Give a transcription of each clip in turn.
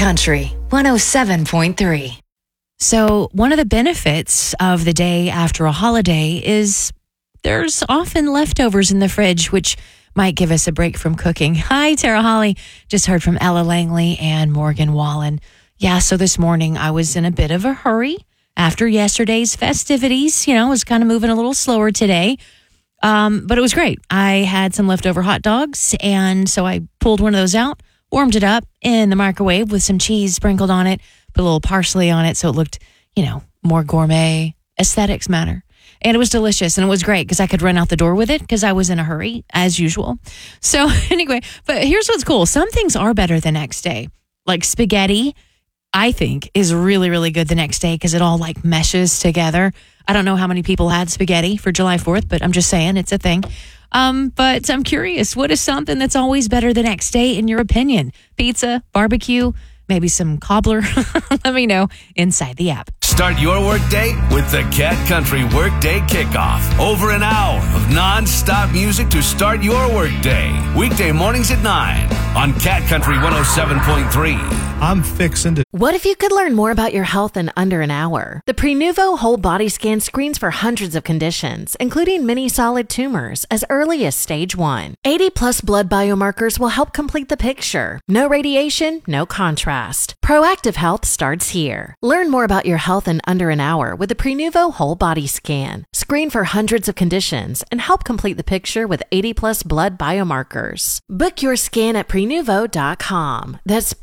Country 107.3. So one of the benefits of the day after a holiday is there's often leftovers in the fridge, which might give us a break from cooking. Hi, Tara Holly. Just heard from Ella Langley and Morgan Wallen. Yeah, so this morning I was in a bit of a hurry after yesterday's festivities. You know, I was kind of moving a little slower today. But it was great. I had some leftover hot dogs, and so I pulled one of those out, warmed it up in the microwave with some cheese sprinkled on it, put a little parsley on it so it looked, more gourmet. Aesthetics matter. And it was delicious, and it was great because I could run out the door with it because I was in a hurry, as usual. So anyway, but here's what's cool. Some things are better the next day. Like spaghetti, I think, is really, really good the next day because it all meshes together. I don't know how many people had spaghetti for July 4th, but I'm just saying it's a thing. But I'm curious, what is something that's always better the next day in your opinion? Pizza, barbecue, maybe some cobbler? Let me know inside the app. Start your workday with the Cat Country Workday Kickoff. Over an hour of non-stop music to start your workday. Weekday mornings at 9 on Cat Country 107.3. I'm fixing to... What if you could learn more about your health in under an hour? The Prenuvo Whole Body Scan screens for hundreds of conditions, including many solid tumors, as early as stage 1. 80-plus blood biomarkers will help complete the picture. No radiation, no contrast. Proactive health starts here. Learn more about your health in under an hour with the Prenuvo Whole Body Scan. Screen for hundreds of conditions and help complete the picture with 80-plus blood biomarkers. Book your scan at Prenuvo.com. That's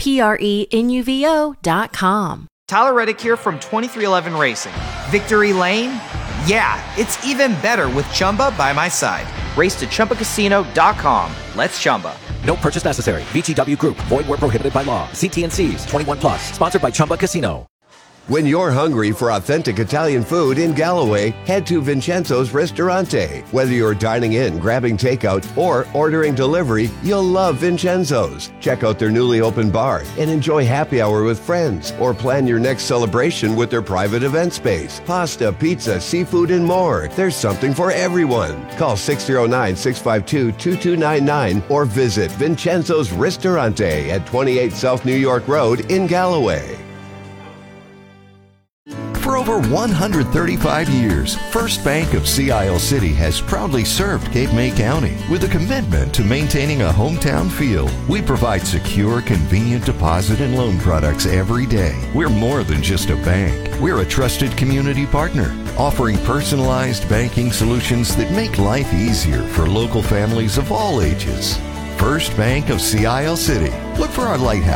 PRENUVO.com. Tyler Reddick here from 2311 Racing. Victory Lane? Yeah, it's even better with Chumba by my side. Race to ChumbaCasino.com. Let's Chumba. No purchase necessary. VGW Group. Void where prohibited by law. See T&Cs. 21 plus. Sponsored by Chumba Casino. When you're hungry for authentic Italian food in Galloway, head to Vincenzo's Ristorante. Whether you're dining in, grabbing takeout, or ordering delivery, you'll love Vincenzo's. Check out their newly opened bar and enjoy happy hour with friends, or plan your next celebration with their private event space. Pasta, pizza, seafood, and more. There's something for everyone. Call 609-652-2299 or visit Vincenzo's Ristorante at 28 South New York Road in Galloway. For over 135 years, First Bank of Sea Isle City has proudly served Cape May County with a commitment to maintaining a hometown feel. We provide secure, convenient deposit and loan products every day. We're more than just a bank. We're a trusted community partner, offering personalized banking solutions that make life easier for local families of all ages. First Bank of Sea Isle City. Look for our lighthouse